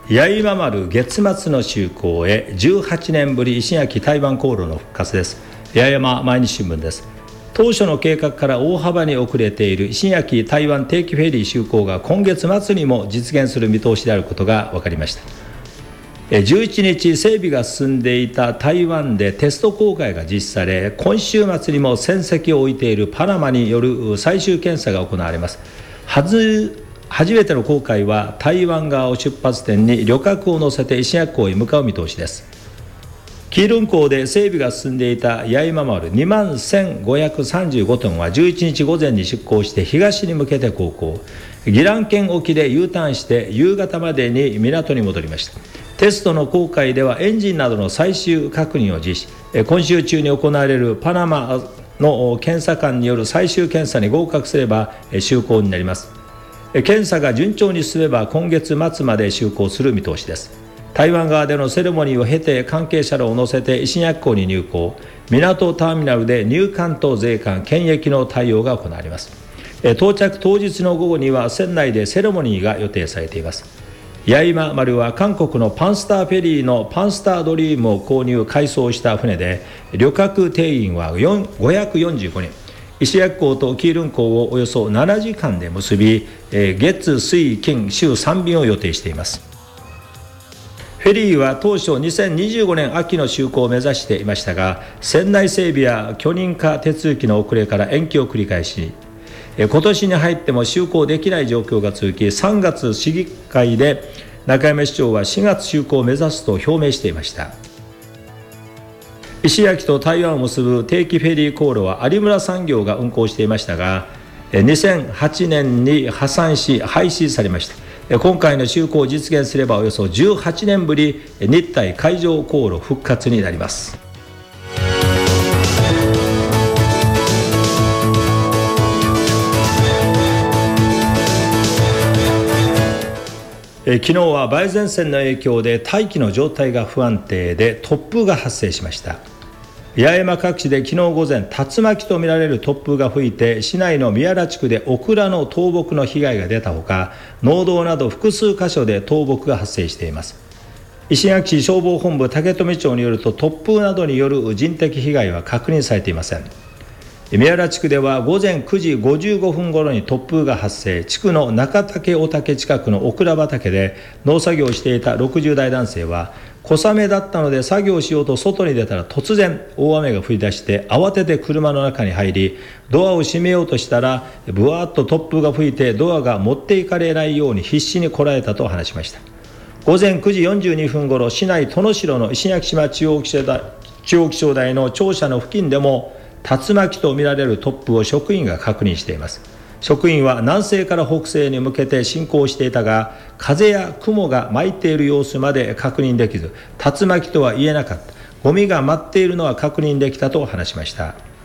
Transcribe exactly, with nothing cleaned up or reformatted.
八重間丸月末の就航へじゅうはちねんぶり石垣台湾航路の復活です。八重山毎日新聞です。当初の計画から大幅に遅れている石垣台湾定期フェリー就航が今月末にも実現する見通しであることが分かりました。じゅういちにち整備が進んでいた台湾でテスト航海が実施され、今週末にも船籍を置いているパナマによる最終検査が行われます。はず初めての航海は台湾側を出発点に旅客を乗せて石垣港へ向かう見通しです。基隆港で整備が進んでいた八重間丸にまんせんごひゃくさんじゅうごトンはじゅういちにち午前に出港して東に向けて航行、宜蘭県沖で U ターンして夕方までに港に戻りました。テストの航海ではエンジンなどの最終確認を実施、今週中に行われるパナマの検査官による最終検査に合格すれば就航になります。検査が順調に進めば今月末まで就航する見通しです。台湾側でのセレモニーを経て関係者らを乗せて石垣港に入港、港ターミナルで入管と税関検疫の対応が行われます。到着当日の午後には船内でセレモニーが予定されています。八重間丸は韓国のパンスターフェリーのパンスタードリームを購入改装した船で、旅客定員はごひゃくよんじゅうごにん、石垣港と基隆港をおよそななじかんで結び、月水金週さんびんを予定しています。フェリーは当初にせんにじゅうごねん秋の就航を目指していましたが、船内整備や許認可手続きの遅れから延期を繰り返し、今年に入っても就航できない状況が続き、さんがつ市議会で中山市長はしがつ就航を目指すと表明していました。石垣と台湾を結ぶ定期フェリー航路は有村産業が運航していましたが、にせんはちねんに破産し廃止されました。今回の就航を実現すればおよそじゅうはちねんぶり日台海上航路復活になります。昨日は梅雨前線の影響で大気の状態が不安定で突風が発生しました。八重山各地で昨日午前、竜巻とみられる突風が吹いて、市内の宮良地区でオクラの倒木の被害が出たほか、農道など複数箇所で倒木が発生しています。石垣市消防本部竹富町によると、突風などによる人的被害は確認されていません。宮良地区では午前くじごじゅうごふん頃に突風が発生、地区の中竹御嶽近くのオクラ畑で農作業をしていたろくじゅうだい男性は、小雨だったので作業しようと外に出たら突然大雨が降り出して、慌てて車の中に入りドアを閉めようとしたら、ぶわーっと突風が吹いてドアが持っていかれないように必死にこらえたと話しました。午前くじよんじゅうにふん頃、市内殿城の石垣島中央気象台、中央気象台の庁舎の付近でも竜巻とみられる突風を職員が確認しています。職員は南西から北西に向けて進行していたが、風や雲が巻いている様子まで確認できず、竜巻とは言えなかった、ゴミが舞っているのは確認できたと話しました。